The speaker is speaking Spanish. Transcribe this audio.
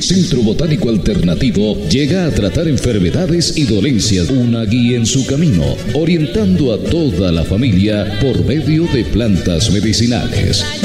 Centro Botánico Alternativo llega a tratar enfermedades y dolencias, una guía en su camino, orientando a toda la familia por medio de plantas medicinales.